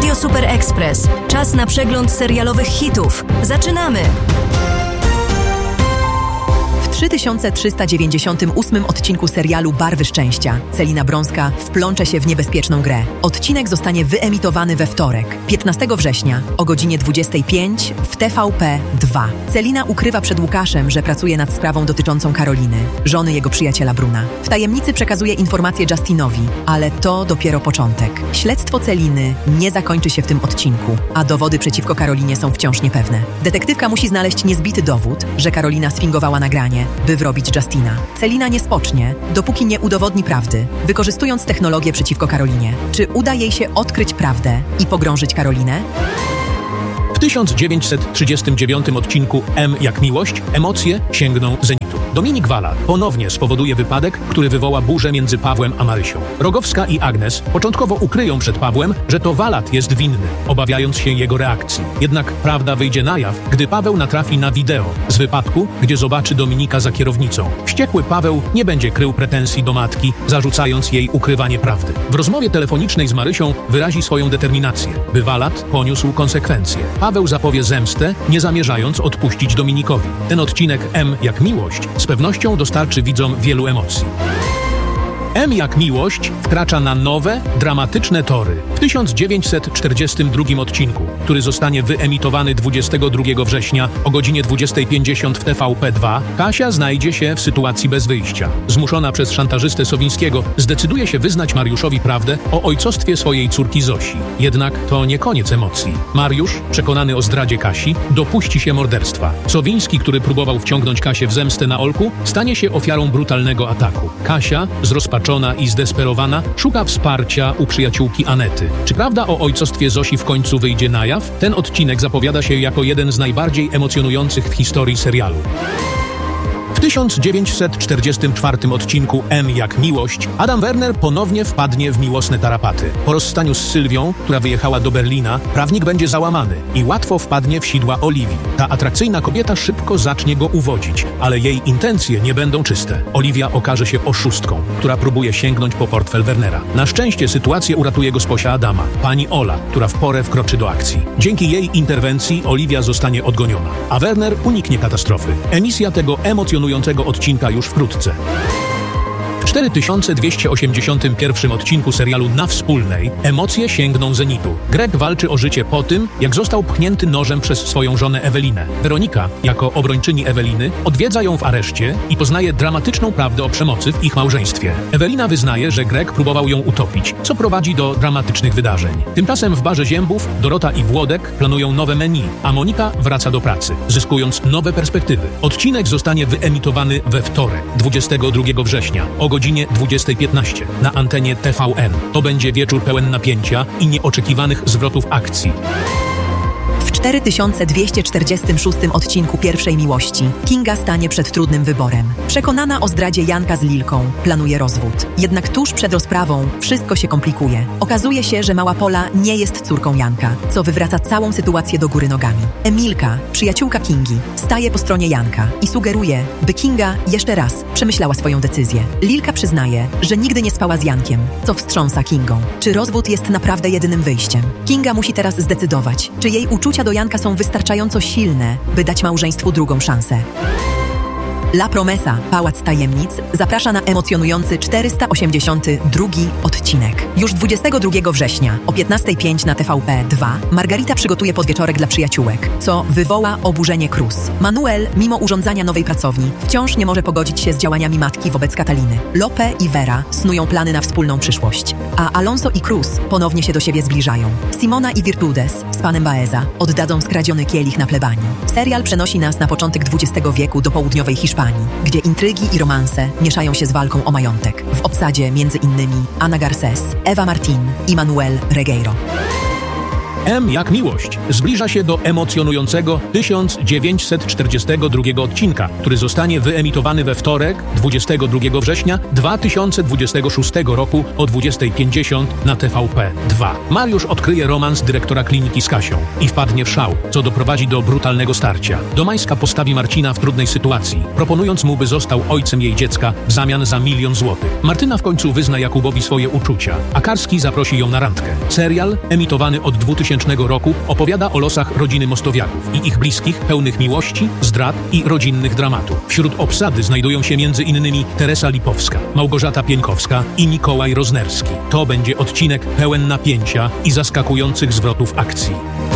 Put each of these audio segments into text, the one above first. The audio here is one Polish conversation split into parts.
Radio Super Express. Czas na przegląd serialowych hitów. Zaczynamy! W 3398 odcinku serialu Barwy Szczęścia Celina Brąska wplącze się w niebezpieczną grę. Odcinek zostanie wyemitowany we wtorek, 15 września o godzinie 25 w TVP 2. Celina ukrywa przed Łukaszem, że pracuje nad sprawą dotyczącą Karoliny, żony jego przyjaciela Bruna. W tajemnicy przekazuje informacje Justinowi, ale to dopiero początek. Śledztwo Celiny nie zakończy się w tym odcinku, a dowody przeciwko Karolinie są wciąż niepewne. Detektywka musi znaleźć niezbity dowód, że Karolina sfingowała nagranie, by wrobić Justina. Celina nie spocznie, dopóki nie udowodni prawdy, wykorzystując technologię przeciwko Karolinie. Czy uda jej się odkryć prawdę i pogrążyć Karolinę? W 1939 odcinku M jak miłość emocje sięgną zenitu. Dominik Walat ponownie spowoduje wypadek, który wywoła burzę między Pawłem a Marysią. Rogowska i Agnes początkowo ukryją przed Pawłem, że to Walat jest winny, obawiając się jego reakcji. Jednak prawda wyjdzie na jaw, gdy Paweł natrafi na wideo z wypadku, gdzie zobaczy Dominika za kierownicą. Wściekły Paweł nie będzie krył pretensji do matki, zarzucając jej ukrywanie prawdy. W rozmowie telefonicznej z Marysią wyrazi swoją determinację, by Walat poniósł konsekwencje. Paweł zapowie zemstę, nie zamierzając odpuścić Dominikowi. Ten odcinek M jak miłość z pewnością dostarczy widzom wielu emocji. M jak miłość wkracza na nowe, dramatyczne tory. W 1942 odcinku, który zostanie wyemitowany 22 września o godzinie 20:50 w TVP2, Kasia znajdzie się w sytuacji bez wyjścia. Zmuszona przez szantażystę Sowińskiego zdecyduje się wyznać Mariuszowi prawdę o ojcostwie swojej córki Zosi. Jednak to nie koniec emocji. Mariusz, przekonany o zdradzie Kasi, dopuści się morderstwa. Sowiński, który próbował wciągnąć Kasię w zemstę na Olku, stanie się ofiarą brutalnego ataku. Kasia, zrozpaczona i zdesperowana, szuka wsparcia u przyjaciółki Anety. Czy prawda o ojcostwie Zosi w końcu wyjdzie na jaw? Ten odcinek zapowiada się jako jeden z najbardziej emocjonujących w historii serialu. W 1944 odcinku M jak miłość Adam Werner ponownie wpadnie w miłosne tarapaty. Po rozstaniu z Sylwią, która wyjechała do Berlina, prawnik będzie załamany i łatwo wpadnie w sidła Oliwii. Ta atrakcyjna kobieta szybko zacznie go uwodzić, ale jej intencje nie będą czyste. Oliwia okaże się oszustką, która próbuje sięgnąć po portfel Wernera. Na szczęście sytuację uratuje gosposia Adama, pani Ola, która w porę wkroczy do akcji. Dzięki jej interwencji Oliwia zostanie odgoniona, a Werner uniknie katastrofy. Emisja tego emocjonującego odcinka już wkrótce. W 4281 odcinku serialu Na Wspólnej emocje sięgną zenitu. Greg walczy o życie po tym, jak został pchnięty nożem przez swoją żonę Ewelinę. Weronika, jako obrończyni Eweliny, odwiedza ją w areszcie i poznaje dramatyczną prawdę o przemocy w ich małżeństwie. Ewelina wyznaje, że Greg próbował ją utopić, co prowadzi do dramatycznych wydarzeń. Tymczasem w barze Ziębów Dorota i Włodek planują nowe menu, a Monika wraca do pracy, zyskując nowe perspektywy. Odcinek zostanie wyemitowany we wtorek, 22 września o godzinie 20:15 na antenie TVN. To będzie wieczór pełen napięcia i nieoczekiwanych zwrotów akcji. W 4246 odcinku Pierwszej Miłości Kinga stanie przed trudnym wyborem. Przekonana o zdradzie Janka z Lilką, planuje rozwód. Jednak tuż przed rozprawą wszystko się komplikuje. Okazuje się, że mała Pola nie jest córką Janka, co wywraca całą sytuację do góry nogami. Emilka, przyjaciółka Kingi, staje po stronie Janka i sugeruje, by Kinga jeszcze raz przemyślała swoją decyzję. Lilka przyznaje, że nigdy nie spała z Jankiem, co wstrząsa Kingą. Czy rozwód jest naprawdę jedynym wyjściem? Kinga musi teraz zdecydować, czy jej uczucia do Janka są wystarczająco silne, by dać małżeństwu drugą szansę. La Promesa, Pałac Tajemnic, zaprasza na emocjonujący 482 odcinek. Już 22 września o 15:05 na TVP2 Margarita przygotuje podwieczorek dla przyjaciółek, co wywoła oburzenie Cruz. Manuel, mimo urządzania nowej pracowni, wciąż nie może pogodzić się z działaniami matki wobec Kataliny. Lope i Vera snują plany na wspólną przyszłość, a Alonso i Cruz ponownie się do siebie zbliżają. Simona i Virtudes z panem Baeza oddadzą skradziony kielich na plebanii. Serial przenosi nas na początek XX wieku do południowej Hiszpanii, gdzie intrygi i romanse mieszają się z walką o majątek. W obsadzie między innymi Ana Garcés, Eva Martín i Manuel Regueiro. M jak miłość zbliża się do emocjonującego 1942 odcinka, który zostanie wyemitowany we wtorek, 22 września 2026 roku o 20:50 na TVP2. Mariusz odkryje romans dyrektora kliniki z Kasią i wpadnie w szał, co doprowadzi do brutalnego starcia. Domańska postawi Marcina w trudnej sytuacji, proponując mu, by został ojcem jej dziecka w zamian za 1 000 000 złotych. Martyna w końcu wyzna Jakubowi swoje uczucia, a Karski zaprosi ją na randkę. Serial, emitowany od 2000 roku, opowiada o losach rodziny Mostowiaków i ich bliskich, pełnych miłości, zdrad i rodzinnych dramatów. Wśród obsady znajdują się m.in. Teresa Lipowska, Małgorzata Pieńkowska i Mikołaj Roznerski. To będzie odcinek pełen napięcia i zaskakujących zwrotów akcji.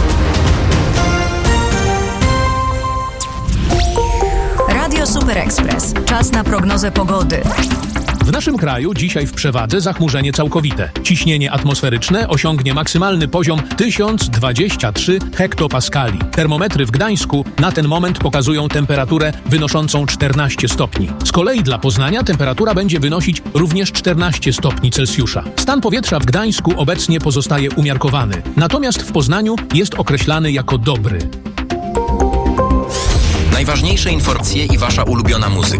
Radio Super Express. Czas na prognozę pogody. W naszym kraju dzisiaj w przewadze zachmurzenie całkowite. Ciśnienie atmosferyczne osiągnie maksymalny poziom 1023 hektopaskali. Termometry w Gdańsku na ten moment pokazują temperaturę wynoszącą 14 stopni. Z kolei dla Poznania temperatura będzie wynosić również 14 stopni Celsjusza. Stan powietrza w Gdańsku obecnie pozostaje umiarkowany, natomiast w Poznaniu jest określany jako dobry. Najważniejsze informacje i wasza ulubiona muzyka.